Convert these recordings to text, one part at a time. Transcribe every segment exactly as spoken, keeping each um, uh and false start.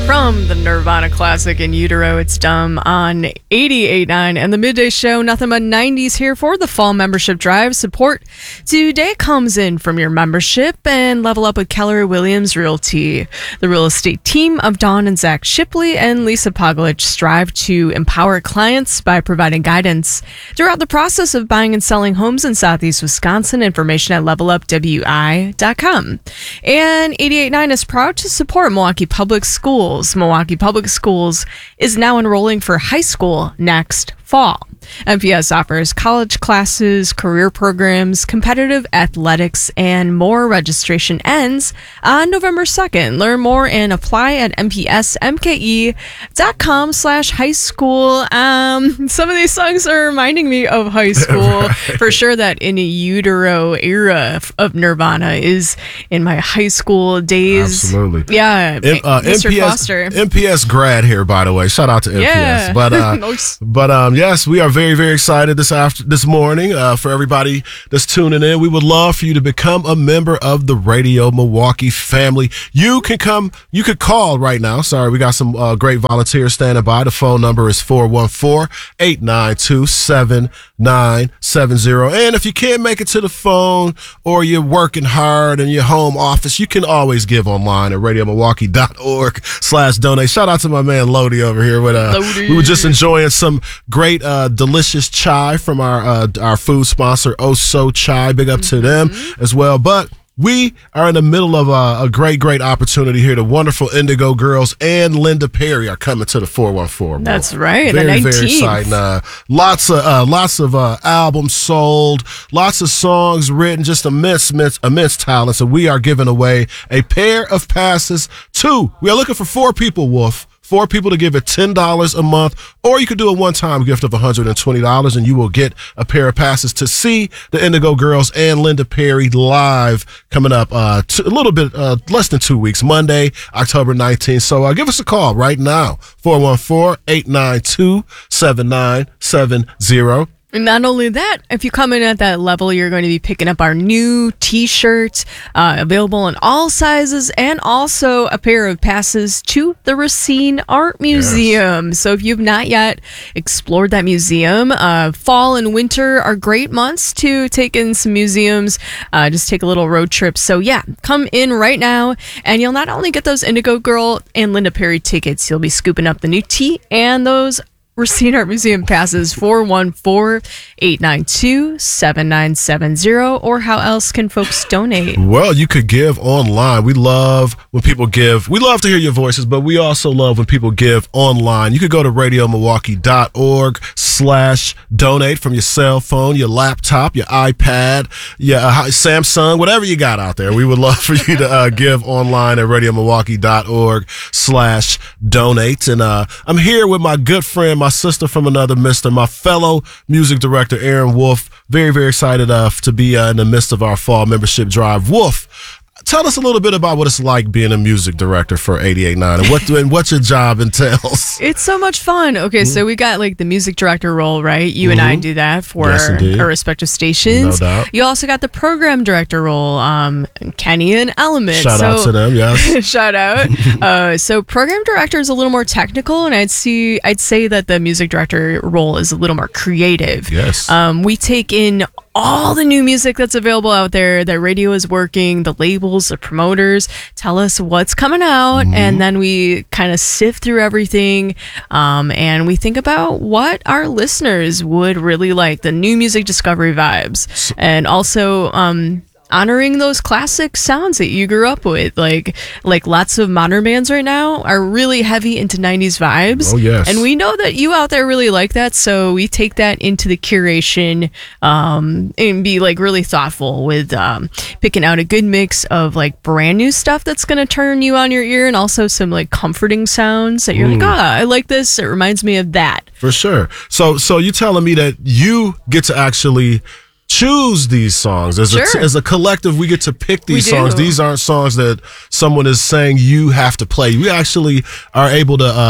From the Nirvana classic In Utero, It's Dumb on eighty-eight point nine and the Midday Show. Nothing but nineties here for the fall membership drive. Support today comes in from your membership and level up with Keller Williams Realty. The real estate team of Dawn and Zach Shipley and Lisa Poglich strive to empower clients by providing guidance throughout the process of buying and selling homes in Southeast Wisconsin. Information at level up w i dot com. And eighty-eight point nine is proud to support Milwaukee Public Schools. Milwaukee Public Schools is now enrolling for high school next fall. M P S offers college classes, career programs, competitive athletics, and more. Registration ends on November second. Learn more and apply at m p s m k e dot com slash high school. Um, some of these songs are reminding me of high school. Right. For sure that In Utero era of Nirvana is in my high school days. Absolutely. Yeah. M- uh, Mister M P S, Foster. M P S grad here, by the way. Shout out to M P S. Yeah. But, uh, but um, yes, we are very, very excited this after this morning uh, for everybody that's tuning in. We would love for you to become a member of the Radio Milwaukee family. You can come, you could call right now. Sorry, we got some uh, great volunteers standing by. The phone number is four one four, eight nine two, seven nine seven zero. And if you can't make it to the phone or you're working hard in your home office, you can always give online at radio milwaukee dot org slash donate. Shout out to my man Lodi over here. With, uh, we were just enjoying some great, uh, delicious chai from our uh, our food sponsor, Oh So Chai. Big up to them as well. But we are in the middle of a, a great, great opportunity here. The wonderful Indigo Girls and Linda Perry are coming to the four one four. That's right. Very, the very exciting. Uh, lots of uh, lots of uh, albums sold, lots of songs written, just immense, immense, immense talent. So we are giving away a pair of passes to. We are looking for four people, Wolf. Four people to give it ten dollars a month, or you could do a one-time gift of one hundred twenty dollars, and you will get a pair of passes to see the Indigo Girls and Linda Perry live coming up uh, t- a little bit uh, less than two weeks, Monday, October nineteenth. So uh, give us a call right now, four one four, eight nine two, seven nine seven zero. And not only that, if you come in at that level, you're going to be picking up our new t-shirt, uh, available in all sizes, and also a pair of passes to the Racine Art Museum. Yes. So if you've not yet explored that museum, uh, fall and winter are great months to take in some museums, uh, just take a little road trip. So yeah, come in right now, and you'll not only get those Indigo Girl and Linda Perry tickets, you'll be scooping up the new tea and those Racine Art Museum passes. Four one four, eight nine two, seven nine seven zero. Or how else can folks donate? Well, you could give online. We love when people give. We love to hear your voices, but we also love when people give online. You could go to radio milwaukee dot org slash donate from your cell phone, your laptop, your iPad, your uh, Samsung, whatever you got out there. We would love for you to uh, give online at radio milwaukee dot org slash donate. And uh, I'm here with my good friend, my sister from another mister, my fellow music director, Aaron Wolf. Very, very excited uh, to be uh, in the midst of our fall membership drive. Wolf, tell us a little bit about what it's like being a music director for eighty-eight point nine and what, and what your job entails. It's so much fun. Okay, mm-hmm. So we got like the music director role, right? You mm-hmm. and I do that for yes, our respective stations. No doubt. You also got the program director role, um, Kenny and Element. Shout so, out to them, yes. Shout out. uh, so program director is a little more technical, and I'd see, I'd say that the music director role is a little more creative. Yes. Um, we take in all the new music that's available out there that radio is working, the labels, the promoters tell us what's coming out, mm-hmm. and then we kind of sift through everything, um, and we think about what our listeners would really like, the new music discovery vibes, and also um, honoring those classic sounds that you grew up with. Like like lots of modern bands right now are really heavy into nineties vibes. Oh, yes. And we know that you out there really like that, so we take that into the curation um, and be like really thoughtful with um, picking out a good mix of like brand new stuff that's going to turn you on your ear, and also some like comforting sounds that you're mm. like, ah, I like this. It reminds me of that. For sure. So so you telling me that you get to actually choose these songs as sure. a as a collective. We get to pick these we songs. Do. These aren't songs that someone is saying you have to play. We actually are able to uh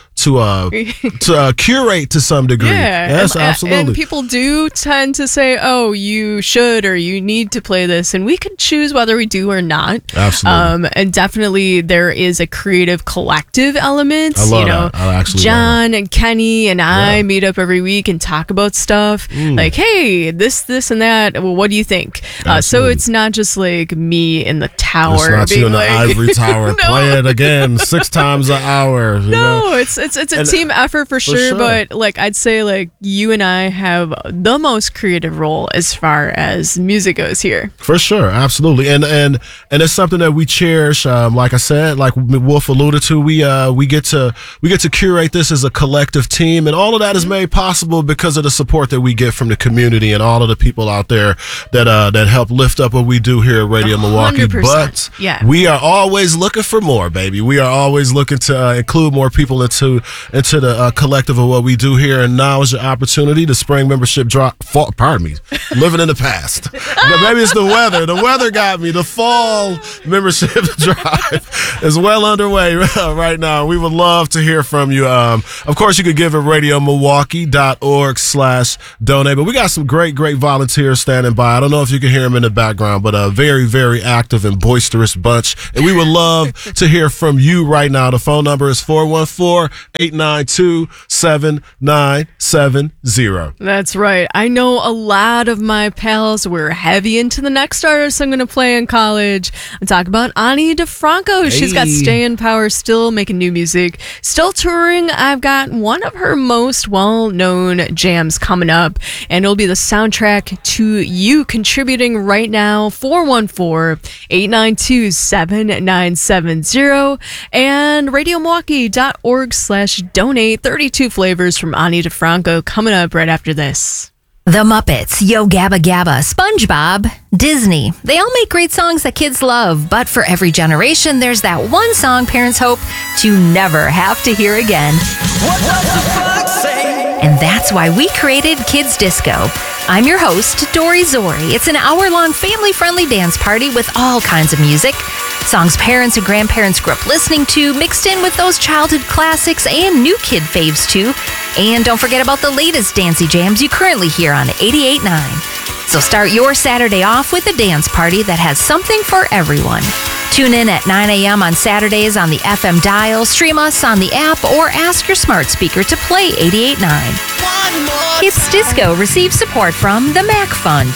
to uh to uh, curate to some degree. Yeah, yes, and, absolutely. And people do tend to say, "Oh, you should or you need to play this," and we can choose whether we do or not. Absolutely. Um, and definitely there is a creative collective element. I love you know, that. I actually John and Kenny and I Yeah. meet up every week and talk about stuff Mm. like, "Hey, this, this, and that. Well, what do you think?" Uh, so Absolutely. it's not just like me in the tower. It's not being you in the like, ivory tower. No. Play it again six times an hour. You know? No, it's it's it's a And- team effort for sure, sure. but like I'd say like you and I have the most creative role as far as music goes here. For sure, absolutely, and and and it's something that we cherish. Um, like I said, like Wolf alluded to, we uh we get to we get to curate this as a collective team, and all of that is made possible because of the support that we get from the community and all of the people out there that uh that help lift up what we do here at Radio Milwaukee. one hundred percent. But Yeah. we are always looking for more, baby. We are always looking to uh, include more people into into the uh, collective of what we do here, and now is your opportunity. The spring membership drop. Fall, pardon me, living in the past. But maybe it's the weather. The weather got me. The fall membership drive is well underway right now. We would love to hear from you. Um, of course, you could give at radio milwaukee dot org slash donate. But we got some great, great volunteers standing by. I don't know if you can hear them in the background, but a very, very active and boisterous bunch. And we would love to hear from you right now. The phone number is four one four, eight nine two, seven nine seven zero. That's right. I know a lot of my pals were heavy into the next artist I'm going to play in college. I'm talking about Ani DeFranco. She's got Hey. staying power, still making new music, still touring. I've got one of her most well-known jams coming up, and it'll be the soundtrack to you contributing right now. four one four, eight nine two, seven nine seven zero and radio milwaukee dot org slash donate. thirty-two flavors from Ani DeFranco coming up right after this. The Muppets, Yo Gabba Gabba, SpongeBob, Disney. They all make great songs that kids love, but for every generation, there's that one song parents hope to never have to hear again. What does the fox say? And that's why we created Kids Disco. I'm your host, Dory Zori. It's an hour-long family-friendly dance party with all kinds of music. Songs parents and grandparents grew up listening to, mixed in with those childhood classics and new kid faves too. And don't forget about the latest dancey jams you currently hear on eighty-eight point nine. So start your Saturday off with a dance party that has something for everyone. Tune in at nine a.m. on Saturdays on the F M dial, stream us on the app, or ask your smart speaker to play eighty-eight point nine. One more Kids Disco receives support from the Mac Fund.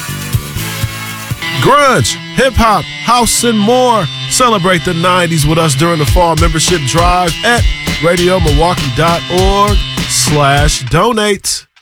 Grunge, hip hop, house, and more. Celebrate the nineties with us during the fall membership drive at radio milwaukee dot org slash donate.